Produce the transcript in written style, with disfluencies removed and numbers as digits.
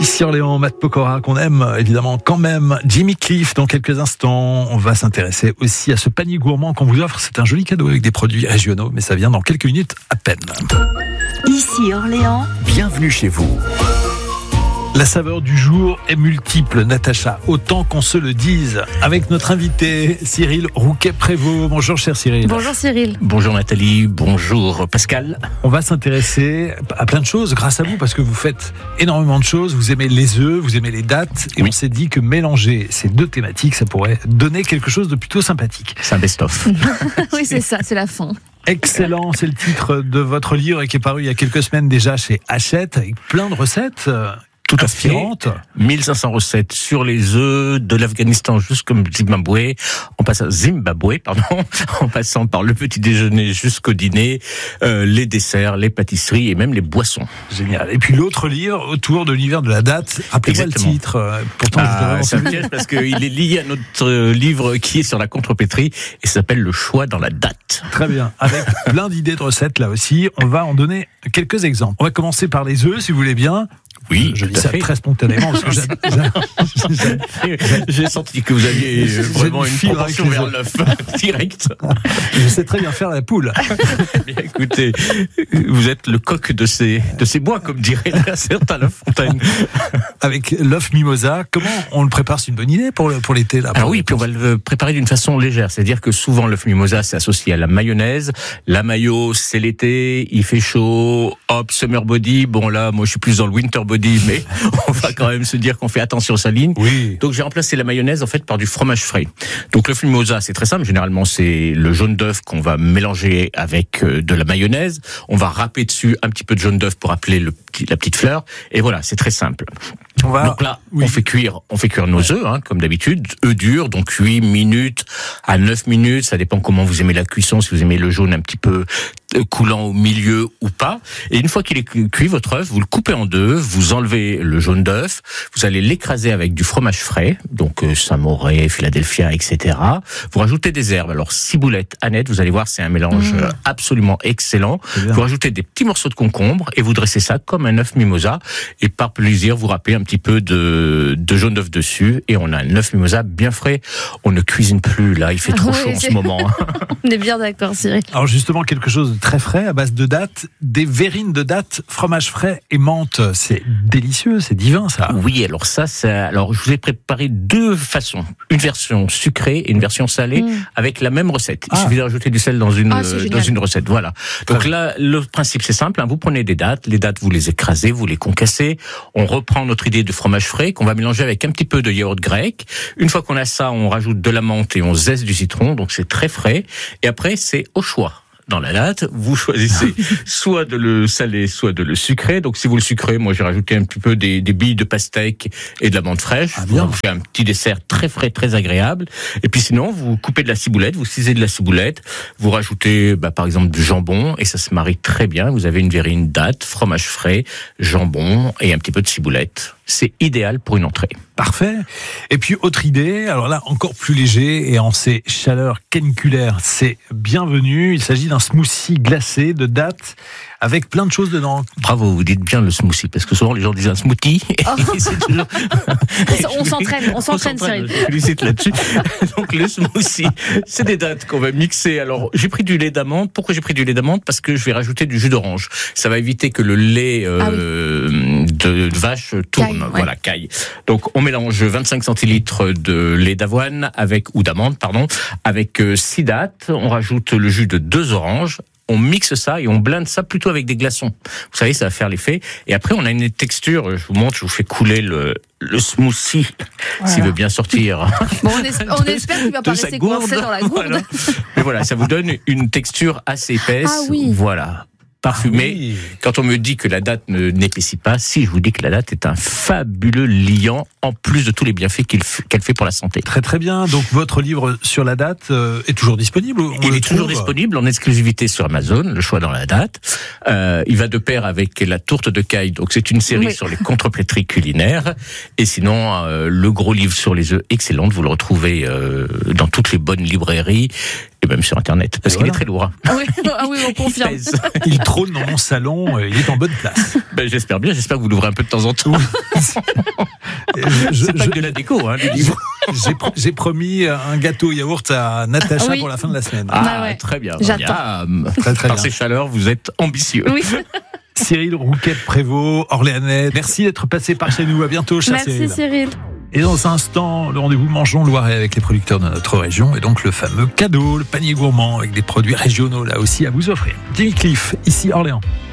Ici Orléans, Matt Pokora, qu'on aime évidemment quand même. Jimmy Cliff, dans quelques instants, on va s'intéresser aussi à ce panier gourmand qu'on vous offre. C'est un joli cadeau avec des produits régionaux, mais ça vient dans quelques minutes à peine. Ici Orléans, bienvenue chez vous. La saveur du jour est multiple, Natacha, autant qu'on se le dise. Avec notre invité, Cyril Rouquet-Prévost. Bonjour, cher Cyril. Bonjour Cyril. Bonjour Nathalie, bonjour Pascal. On va s'intéresser à plein de choses grâce à vous, parce que vous faites énormément de choses. Vous aimez les œufs, vous aimez les dattes, et on s'est dit que mélanger ces deux thématiques, ça pourrait donner quelque chose de plutôt sympathique. C'est un best-of. Oui, c'est ça, c'est la fin. Excellent, c'est le titre de votre livre qui est paru il y a quelques semaines déjà chez Hachette, avec plein de recettes. Tout à fait. 1500 recettes sur les œufs, de l'Afghanistan jusqu'au Zimbabwe, en passant par le petit déjeuner jusqu'au dîner, les desserts, les pâtisseries et même les boissons. Génial. Et puis l'autre livre autour de l'univers de la date. Rappelez-moi le titre. Pourtant, c'est un piège parce qu'il est lié à notre livre qui est sur la contrepétrie et s'appelle Le choix dans la date. Très bien. Avec plein d'idées de recettes là aussi. On va en donner quelques exemples. On va commencer par les œufs, si vous voulez bien. Oui, je dis ça très spontanément parce que j'ai senti que vous aviez vraiment une propension vers l'œuf direct. Je sais très bien faire la poule. Bien, écoutez, vous êtes le coq de ces bois, comme dirait certains La Fontaine. Avec l'œuf mimosa, comment on le prépare? C'est une bonne idée pour l'été là. Alors oui, puis on va le préparer d'une façon légère, c'est-à-dire que souvent l'œuf mimosa c'est associé à la mayonnaise. La mayo, c'est l'été, il fait chaud, hop, summer body. Bon là, moi je suis plus dans le winter body, mais on va quand même se dire qu'on fait attention à sa ligne. Oui. Donc j'ai remplacé la mayonnaise en fait par du fromage frais. Donc l'œuf mimosa, c'est très simple. Généralement c'est le jaune d'œuf qu'on va mélanger avec de la mayonnaise. On va râper dessus un petit peu de jaune d'œuf pour appeler la petite fleur. Et voilà, c'est très simple. Donc là, on fait cuire nos œufs, comme d'habitude. Œufs durs, donc 8 minutes à 9 minutes. Ça dépend comment vous aimez la cuisson, si vous aimez le jaune un petit peu coulant au milieu ou pas. Et une fois qu'il est cuit, votre œuf, vous le coupez en deux, vous enlevez le jaune d'œuf, vous allez l'écraser avec du fromage frais, donc Saint-Moré, Philadelphia, etc. Vous rajoutez des herbes, alors ciboulette, aneth, vous allez voir, c'est un mélange absolument excellent. Vous rajoutez des petits morceaux de concombre et vous dressez ça comme un œuf mimosa. Et par plaisir, vous râpez un petit peu de jaune d'œuf dessus et on a un œuf mimosa bien frais. On ne cuisine plus, là, il fait trop chaud en ce moment. On est bien d'accord, Cyril. Alors justement, quelque chose de très frais à base de dattes, des verrines de dattes, fromage frais et menthe. C'est délicieux, c'est divin ça. Oui, alors alors je vous ai préparé deux façons, une version sucrée et une version salée avec la même recette. Il suffit de rajouter du sel dans une recette. Voilà. Donc là, le principe c'est simple. Vous prenez des dattes, les dattes vous les écrasez, vous les concassez. On reprend notre idée de fromage frais qu'on va mélanger avec un petit peu de yaourt grec. Une fois qu'on a ça, on rajoute de la menthe et on zeste du citron. Donc c'est très frais. Et après c'est au choix. Dans la date, vous choisissez soit de le saler, soit de le sucrer. Donc, si vous le sucrez, moi, j'ai rajouté un petit peu des billes de pastèque et de la menthe fraîche. Vous faites un petit dessert très frais, très agréable. Et puis, sinon, vous coupez de la ciboulette, vous cisez de la ciboulette, vous rajoutez, par exemple, du jambon et ça se marie très bien. Vous avez une verrine date, fromage frais, jambon et un petit peu de ciboulette. C'est idéal pour une entrée. Parfait. Et puis, autre idée, alors là, encore plus léger et en ces chaleurs caniculaires, c'est bienvenu. Il s'agit d'un smoothie glacé de dattes avec plein de choses dedans. Bravo, vous dites bien le smoothie, parce que souvent les gens disent un smoothie. C'est toujours... on s'entraîne, Cyril. Je félicite là-dessus. Donc le smoothie, c'est des dattes qu'on va mixer. Alors, j'ai pris du lait d'amande. Pourquoi j'ai pris du lait d'amande? Parce que je vais rajouter du jus d'orange. Ça va éviter que le lait de vache tourne, caille. Donc, on mélange 25 centilitres de lait d'avoine d'amande, avec 6 dattes. On rajoute le jus de 2 oranges. On mixe ça et on blinde ça plutôt avec des glaçons. Vous savez, ça va faire l'effet. Et après, on a une texture. Je vous montre, je vous fais couler le smoothie, s'il veut bien sortir. Bon, on espère qu'il va pas rester coincé dans la gourde. Voilà. Mais voilà, ça vous donne une texture assez épaisse. Ah oui. Voilà. Parfumée. Quand on me dit que la date n'épaissit pas, si je vous dis que la date est un fabuleux liant, en plus de tous les bienfaits qu'elle fait pour la santé. Très très bien. Donc votre livre sur la date est toujours disponible? Il est toujours disponible en exclusivité sur Amazon, Le choix dans la date. Il va de pair avec la tourte de caille. Donc c'est une série sur les contrepétries culinaires. Et sinon, le gros livre sur les œufs, excellente. Vous le retrouvez dans toutes les bonnes librairies. Et même sur Internet, parce qu'il est très lourd. Ah oui, on confirme. Il trône dans mon salon, il est en bonne place. J'espère bien, j'espère que vous l'ouvrez un peu de temps en temps. C'est pas que de la déco, le livre. J'ai promis un gâteau yaourt à Natacha pour la fin de la semaine. Très bien. J'attends. Très Par bien. ces chaleurs, vous êtes ambitieux. Oui. Cyril Rouquette-Prévost, Orléanais, merci d'être passé par chez nous. À bientôt, cher Merci Cyril. Et dans un instant, le rendez-vous Mangeons Loiret avec les producteurs de notre région et donc le fameux cadeau, le panier gourmand avec des produits régionaux là aussi à vous offrir. Jimmy Cliff, ici Orléans.